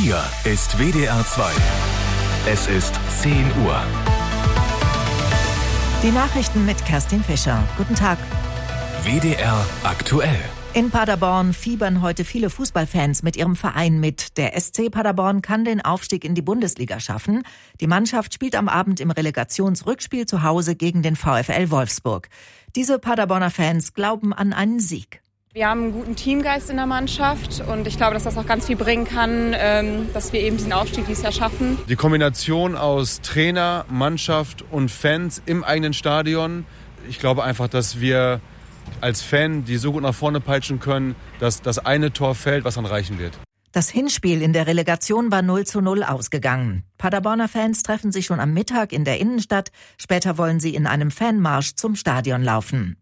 Hier ist WDR 2. Es ist 10 Uhr. Die Nachrichten mit Kerstin Fischer. Guten Tag. WDR aktuell. In Paderborn fiebern heute viele Fußballfans mit ihrem Verein mit. Der SC Paderborn kann den Aufstieg in die Bundesliga schaffen. Die Mannschaft spielt am Abend im Relegationsrückspiel zu Hause gegen den VfL Wolfsburg. Diese Paderborner Fans glauben an einen Sieg. Wir haben einen guten Teamgeist in der Mannschaft und ich glaube, dass das auch ganz viel bringen kann, dass wir eben diesen Aufstieg dieses Jahr schaffen. Die Kombination aus Trainer, Mannschaft und Fans im eigenen Stadion. Ich glaube einfach, dass wir als Fan, die so gut nach vorne peitschen können, dass das eine Tor fällt, was dann reichen wird. Das Hinspiel in der Relegation war 0:0 ausgegangen. Paderborner Fans treffen sich schon am Mittag in der Innenstadt. Später wollen sie in einem Fanmarsch zum Stadion laufen.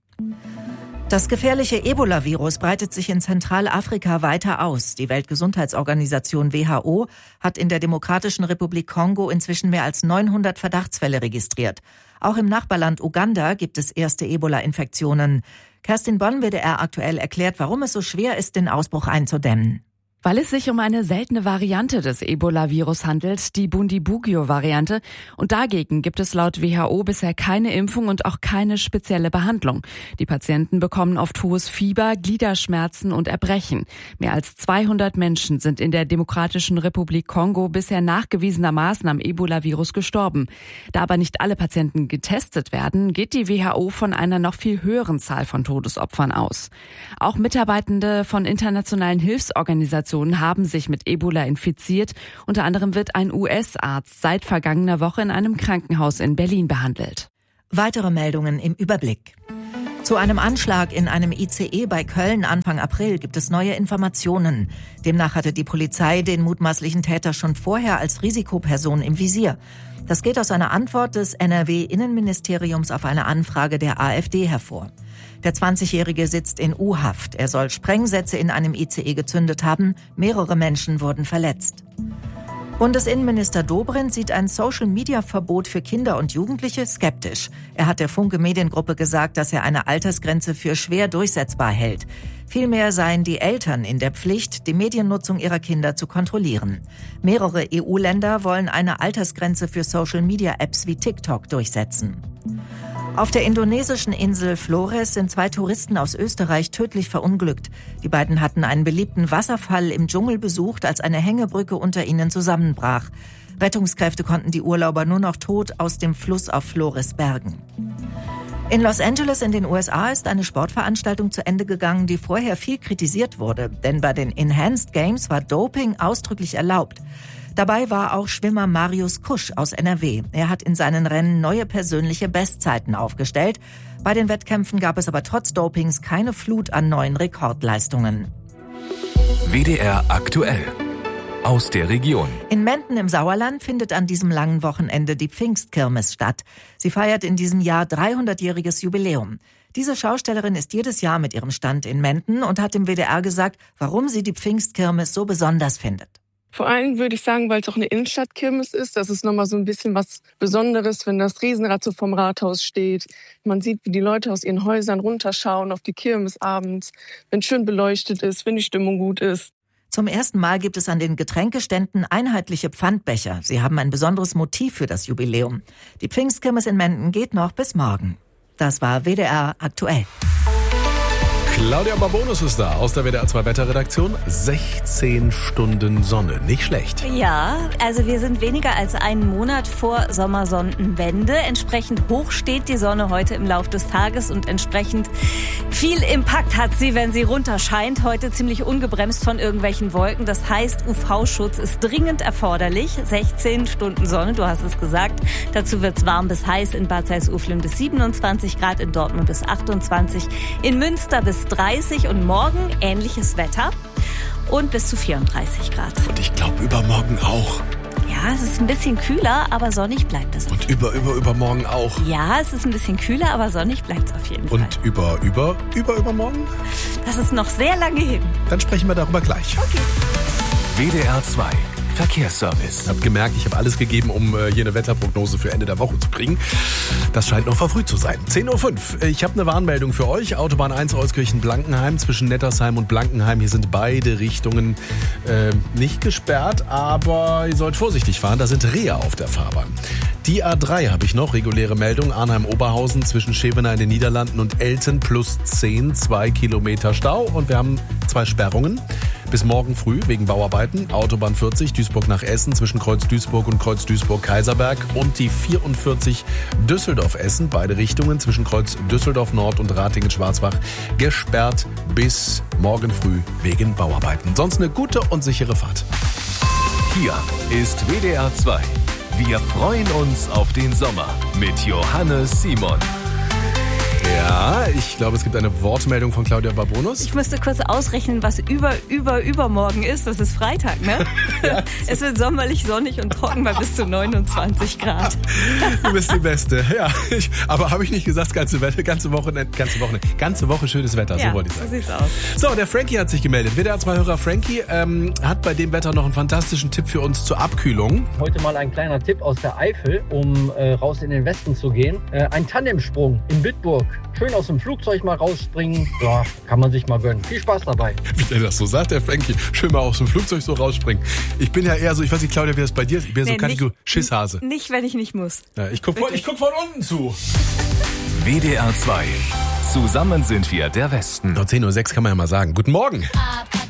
Das gefährliche Ebola-Virus breitet sich in Zentralafrika weiter aus. Die Weltgesundheitsorganisation WHO hat in der Demokratischen Republik Kongo inzwischen mehr als 900 Verdachtsfälle registriert. Auch im Nachbarland Uganda gibt es erste Ebola-Infektionen. Kerstin Bonn, WDR aktuell, erklärt, warum es so schwer ist, den Ausbruch einzudämmen. Weil es sich um eine seltene Variante des Ebola-Virus handelt, die Bundibugyo-Variante. Und dagegen gibt es laut WHO bisher keine Impfung und auch keine spezielle Behandlung. Die Patienten bekommen oft hohes Fieber, Gliederschmerzen und Erbrechen. Mehr als 200 Menschen sind in der Demokratischen Republik Kongo bisher nachgewiesenermaßen am Ebola-Virus gestorben. Da aber nicht alle Patienten getestet werden, geht die WHO von einer noch viel höheren Zahl von Todesopfern aus. Auch Mitarbeitende von internationalen Hilfsorganisationen haben sich mit Ebola infiziert. Unter anderem wird ein US-Arzt seit vergangener Woche in einem Krankenhaus in Berlin behandelt. Weitere Meldungen im Überblick. Zu einem Anschlag in einem ICE bei Köln Anfang April gibt es neue Informationen. Demnach hatte die Polizei den mutmaßlichen Täter schon vorher als Risikoperson im Visier. Das geht aus einer Antwort des NRW-Innenministeriums auf eine Anfrage der AfD hervor. Der 20-Jährige sitzt in U-Haft. Er soll Sprengsätze in einem ICE gezündet haben. Mehrere Menschen wurden verletzt. Bundesinnenminister Dobrindt sieht ein Social-Media-Verbot für Kinder und Jugendliche skeptisch. Er hat der Funke Mediengruppe gesagt, dass er eine Altersgrenze für schwer durchsetzbar hält. Vielmehr seien die Eltern in der Pflicht, die Mediennutzung ihrer Kinder zu kontrollieren. Mehrere EU-Länder wollen eine Altersgrenze für Social-Media-Apps wie TikTok durchsetzen. Auf der indonesischen Insel Flores sind 2 Touristen aus Österreich tödlich verunglückt. Die beiden hatten einen beliebten Wasserfall im Dschungel besucht, als eine Hängebrücke unter ihnen zusammenbrach. Rettungskräfte konnten die Urlauber nur noch tot aus dem Fluss auf Flores bergen. In Los Angeles in den USA ist eine Sportveranstaltung zu Ende gegangen, die vorher viel kritisiert wurde. Denn bei den Enhanced Games war Doping ausdrücklich erlaubt. Dabei war auch Schwimmer Marius Kusch aus NRW. Er hat in seinen Rennen neue persönliche Bestzeiten aufgestellt. Bei den Wettkämpfen gab es aber trotz Dopings keine Flut an neuen Rekordleistungen. WDR aktuell. Aus der Region. In Menden im Sauerland findet an diesem langen Wochenende die Pfingstkirmes statt. Sie feiert in diesem Jahr 300-jähriges Jubiläum. Diese Schaustellerin ist jedes Jahr mit ihrem Stand in Menden und hat dem WDR gesagt, warum sie die Pfingstkirmes so besonders findet. Vor allem würde ich sagen, weil es auch eine Innenstadtkirmes ist. Das ist nochmal so ein bisschen was Besonderes, wenn das Riesenrad so vom Rathaus steht. Man sieht, wie die Leute aus ihren Häusern runterschauen auf die Kirmes abends, wenn schön beleuchtet ist, wenn die Stimmung gut ist. Zum ersten Mal gibt es an den Getränkeständen einheitliche Pfandbecher. Sie haben ein besonderes Motiv für das Jubiläum. Die Pfingstkirmes in Menden geht noch bis morgen. Das war WDR aktuell. Claudia Barbonus ist da aus der WDR 2 Wetterredaktion. 16 Stunden Sonne, nicht schlecht. Ja, also wir sind weniger als einen Monat vor Sommersonnenwende. Entsprechend hoch steht die Sonne heute im Lauf des Tages und entsprechend viel Impact hat sie, wenn sie runterscheint. Heute ziemlich ungebremst von irgendwelchen Wolken. Das heißt, UV-Schutz ist dringend erforderlich. 16 Stunden Sonne, du hast es gesagt. Dazu wird's warm bis heiß in Bad Salzuflen bis 27 Grad, in Dortmund bis 28, in Münster bis 30 und morgen ähnliches Wetter und bis zu 34 Grad. Und ich glaube übermorgen auch. Ja, es ist ein bisschen kühler, aber sonnig bleibt es. Und übermorgen auch. Ja, es ist ein bisschen kühler, aber sonnig bleibt es auf jeden Fall. Und übermorgen? Das ist noch sehr lange hin. Dann sprechen wir darüber gleich. Okay. WDR 2. Verkehrsservice. Ich habe gemerkt, ich habe alles gegeben, um hier eine Wetterprognose für Ende der Woche zu kriegen. Das scheint noch verfrüht zu sein. 10:05 Uhr. Ich habe eine Warnmeldung für euch. Autobahn 1 Euskirchen-Blankenheim zwischen Nettersheim und Blankenheim. Hier sind beide Richtungen nicht gesperrt, aber ihr sollt vorsichtig fahren. Da sind Rehe auf der Fahrbahn. Die A3 habe ich noch. Reguläre Meldung. Arnheim-Oberhausen zwischen Schevener in den Niederlanden und Elten +10. 2 Kilometer Stau. Und wir haben 2 Sperrungen. Bis morgen früh wegen Bauarbeiten. Autobahn 40 Duisburg nach Essen zwischen Kreuz Duisburg und Kreuz Duisburg-Kaiserberg. Und die 44 Düsseldorf-Essen. Beide Richtungen zwischen Kreuz Düsseldorf Nord und Ratingen-Schwarzbach gesperrt bis morgen früh wegen Bauarbeiten. Sonst eine gute und sichere Fahrt. Hier ist WDR 2. Wir freuen uns auf den Sommer mit Johannes Simon. Ja, ich glaube, es gibt eine Wortmeldung von Claudia Barbonus. Ich musste kurz ausrechnen, was übermorgen ist. Das ist Freitag, ne? Ja. Es wird sommerlich, sonnig und trocken bei bis zu 29 Grad. Du bist die Beste. Ja, aber habe ich nicht gesagt, ganze Woche schönes Wetter. Ja, so wollte ich sagen. So sieht's aus. So, der Frankie hat sich gemeldet. WDR 2-Hörer Frankie hat bei dem Wetter noch einen fantastischen Tipp für uns zur Abkühlung. Heute mal ein kleiner Tipp aus der Eifel, um raus in den Westen zu gehen. Ein Tandemsprung in Bitburg. Schön aus dem Flugzeug mal rausspringen. Ja, kann man sich mal gönnen. Viel Spaß dabei. Wie der das so sagt, der Frankie. Schön mal aus dem Flugzeug so rausspringen. Ich bin ja eher so, ich weiß nicht, Claudia, wie das bei dir ist. Ich bin so Schisshase. Nicht, wenn ich nicht muss. Ja, ich guck von unten zu. WDR 2. Zusammen sind wir der Westen. 10:06 Uhr kann man ja mal sagen. Guten Morgen.